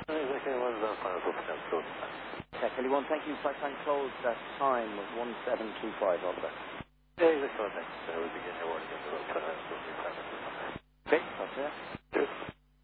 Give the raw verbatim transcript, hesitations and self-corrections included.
Exactly one of the final percent close. Okay, Kelly one, thank you. Flight time closed at time was one seven two five, all the best. Yeah, exactly one. That would begin your warning at the road. Okay, that's it.